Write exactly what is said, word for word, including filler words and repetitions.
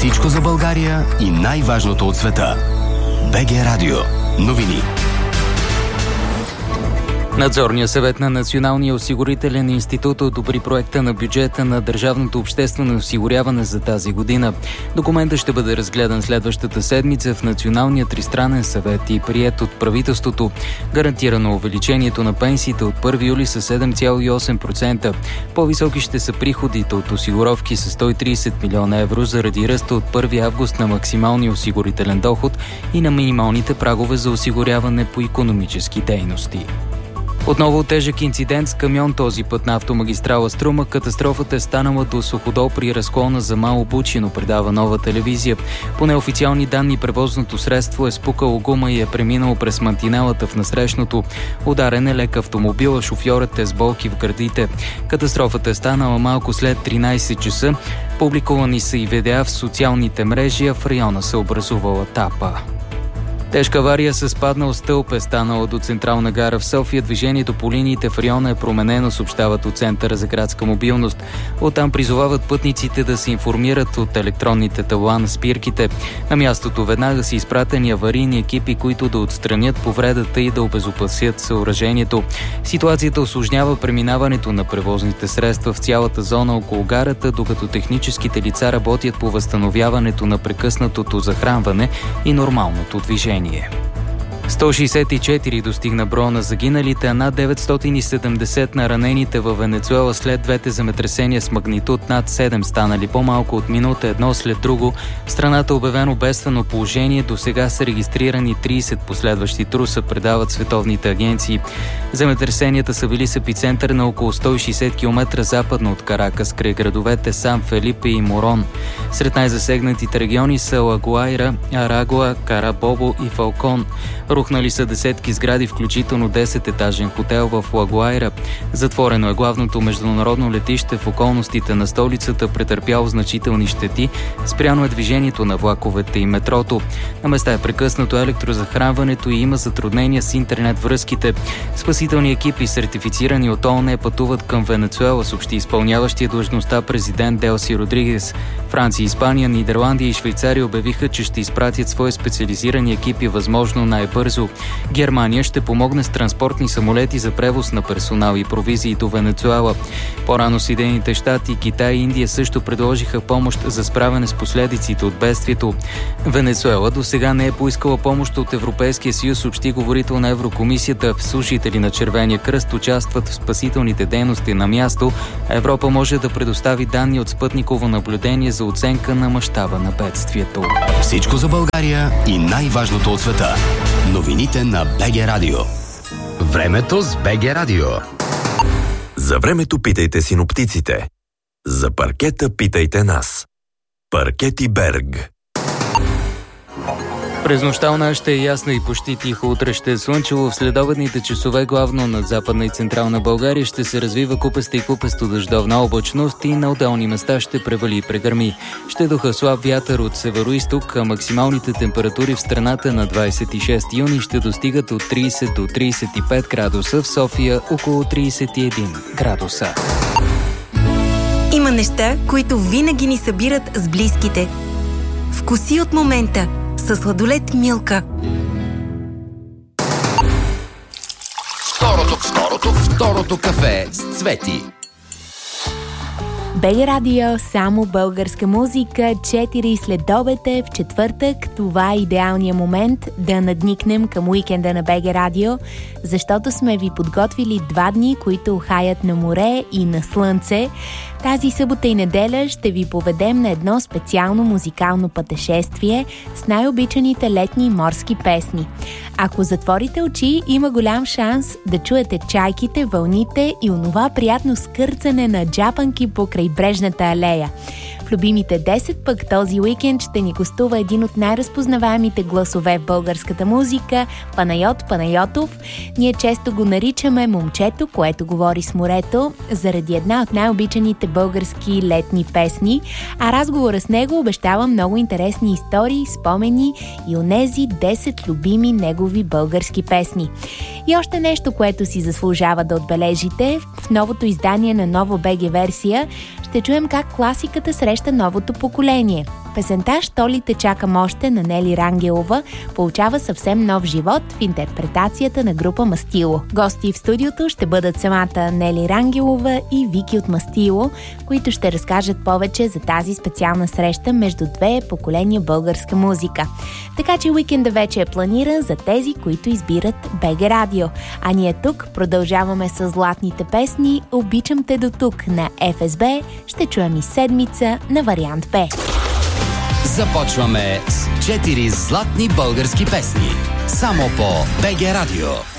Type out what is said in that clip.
Всичко за България и най-важното от света. БГ Радио. Новини. Надзорният съвет на Националния осигурителен институт одобри проекта на бюджета на Държавното обществено осигуряване за тази година. Документът ще бъде разгледан следващата седмица в Националния тристранен съвет и приет от правителството. Гарантирано увеличението на пенсиите от първи юли са седем цяло и осем процента. По-високи ще са приходите от осигуровки с сто и тридесет милиона евро заради ръста от първи август на максималния осигурителен доход и на минималните прагове за осигуряване по икономически дейности. Отново тежък инцидент с камион, този път на автомагистрала Струма. Катастрофата е станала до Суходол при разклона за Мало Бучино, предава Нова телевизия. По неофициални данни превозното средство е спукало гума и е преминало през мантинелата в насрещното. Ударен е лек автомобил, а шофьорът е с болки в гърдите. Катастрофата е станала малко след тринайсет часа. Публикувани са и видеа в социалните мрежи, а в района се образувала тапа. Тежка авария с паднал стълб е станала до Централна гара в София. Движението по линиите в района е променено, съобщават от Центъра за градска мобилност. Оттам призовават пътниците да се информират от електронните табла на спирките. На мястото веднага са изпратени аварийни екипи, които да отстранят повредата и да обезопасят съоръжението. Ситуацията усложнява преминаването на превозните средства в цялата зона около гарата, докато техническите лица работят по възстановяването на прекъснатото захранване и нормалното движение. сто шейсет и четири достигна броя на загиналите, а над деветстотин и седемдесет на ранените във Венецуела след двете земетресения с магнитуд над седем, станали по-малко от минута едно след друго. В страната е обявено бедствено положение. До сега са регистрирани трийсет последващи труса, предават световните агенции. Земетресенията са били с епицентър на около сто и шейсет километра западно от Каракас, край градовете Сан Фелипе и Морон. Сред най-засегнатите региони са Лагуайра, Арагуа, Карабобо и Фалкон. Рухнали са десетки сгради, включително десететажен хотел в Лагуайра. Затворено е главното международно летище в околностите на столицата, претърпяло значителни щети. Спряно е движението на влаковете и метрото. На места е прекъснато електрозахранването и има затруднения с интернет връзките. Спасителни екипи, сертифицирани от ООН, пътуват към Венецуела, съобщи изпълняващия длъжността президент Делси Родригес. Франция, Испания, Нидерландия и Швейцария обявиха, че ще изпратят свои специализирани екипи възможно най-бързо. Германия ще помогне с транспортни самолети за превоз на персонал и провизии до Венецуела. По-рано Съединените щати, Китай и Индия също предложиха помощ за справяне с последиците от бедствието. Венецуела до сега не е поискала помощ от Европейския съюз, съобщи говорител на Еврокомисията. Служители на Червения кръст участват в спасителните дейности на място. Европа може да предостави данни от спътниково наблюдение за оценка на мащаба на бедствието. Всичко за България и най-важното от света. Новините на БГ Радио. Времето с БГ Радио. За времето питайте синоптиците. За паркета питайте нас. Паркети Берг. През нощта ще е ясна и почти тихо. Утре ще е слънчево. В следобедните часове главно над Западна и Централна България ще се развива купеста и купесто дъждовна облачност и на отделни места ще превали и прегърми. Ще духа слаб вятър от североизток, а максималните температури в страната на двадесет и шести юни ще достигат от тридесет до тридесет и пет градуса, в София около тридесет и един градуса. Има неща, които винаги ни събират с близките. Вкуси от момента със сладолед Милка. Второто, второто, второто кафе с Цвети. БГ Радио, само българска музика, четири следобед е в четвъртък. Това е идеалният момент да надникнем към уикенда на БГ Радио, защото сме ви подготвили два дни, които хаят на море и на слънце. Тази събота и неделя ще ви поведем на едно специално музикално пътешествие с най-обичаните летни морски песни. Ако затворите очи, има голям шанс да чуете чайките, вълните и онова приятно скърцане на джапанки по крайбрежната алея. В любимите десет пък този уикенд ще ни гостува един от най-разпознаваемите гласове в българската музика – Панайот Панайотов. Ние често го наричаме момчето, което говори с морето, заради една от най-обичаните български летни песни, а разговора с него обещава много интересни истории, спомени и онези десет любими негови български песни. И още нещо, което си заслужава да отбележите. В новото издание на Ново БГ версия ще чуем как класиката среща новото поколение. Песента «Що ли те чакам още» на Нели Рангелова получава съвсем нов живот в интерпретацията на група Мастило. Гости в студиото ще бъдат самата Нели Рангелова и Вики от Мастило, които ще разкажат повече за тази специална среща между две поколения българска музика. Така че уикенда вече е планиран за тези, които избират БГ Радио. А ние тук продължаваме с златните песни «Обичам те до тук» на Еф Ес Би. Ще чуем и седмица на вариант Б. Започваме с четири златни български песни. Само по БГ Радио.